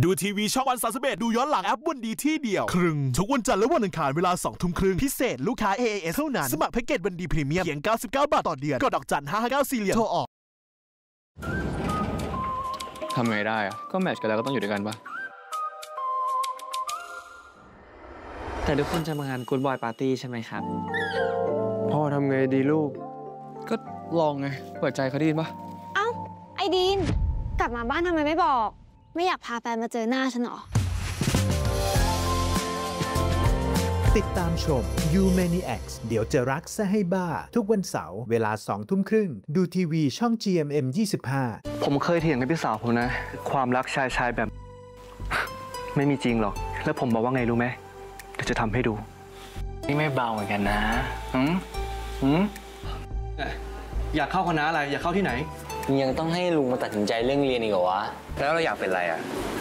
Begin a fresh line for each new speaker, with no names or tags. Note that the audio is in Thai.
ดูทีวีช่องวัน31ดูย้อนหลังแอปวันดีที่เดียวครึ่งทุกวันจันทร์และวันอังคารเวลา 20:30 นพิเศษลูกค้า AAS เท่านั้นสมัครแพ็กเกจวันดีพรีเมียมเพียง99 บาทต่อเดือนกดดอกจัน559 4 เหลี่ยมโทรออก
ทำไงได้อะก็แมทช์กันแล้วก็ต้องอยู่ด้วยกันปะ
แต่ทุกคนจะมางานกู๊ดบอยปาร์ตี้ใช่ไหมครับ
พ่อทำไงดีลูก
ก็ลองไงเปิดใจเขาได้ยินปะ
เอ้าไอดีนกลับมาบ้านทำไมไม่บอกไม่อยากพาแฟนมาเจอหน้าฉันหรอ
ติดตามชม You Maniacs เดี๋ยวจะรักซะให้บ้าทุกวันเสาร์เวลา 20:30 นดูทีวีช่อง GMM 25
ผมเคยเถียงกับพี่สาวผมนะความรักชายแบบ ไม่มีจริงหรอกแล้วผมบอกว่าไงรู้ไหมเดี๋ยวจะทำให้ดู
นี่ไม่เบาเหมือนกันนะ
อยากเข้าคณะอะไรอยากเข้าที่ไหน
ยังต้องให้ลุงมาตัดสินใจเรื่องเรียนอีกเหรอวะ
แล้วเราอยากเป็นอะไรอ่ะ